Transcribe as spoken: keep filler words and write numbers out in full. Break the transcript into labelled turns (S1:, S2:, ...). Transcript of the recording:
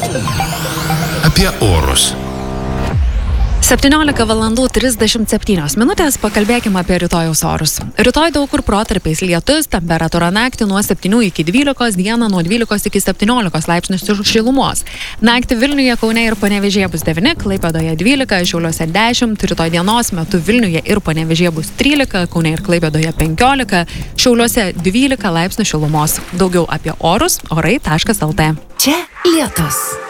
S1: Apie orus.
S2: septyniolika valandų trisdešimt septynios minutės, pakalbėkime apie rytojaus orus. Rytoj daug kur protarpiais lietus, temperatūra naktį nuo septynių iki dvylikos, dieną nuo dvylikos iki septyniolikos laipsnių šilumos. Naktį Vilniuje, Kaune ir Panevėžyje bus devyni, Klaipėdoje dvylika, Šiauliuose dešimt, rytoj dienos metu Vilniuje ir Panevėžyje bus trylika, Kaune ir Klaipėdoje penkiolika, Šiauliuose dvylika laipsnių šilumos. Daugiau apie orus orai taškas el tė.
S3: Čia lietus.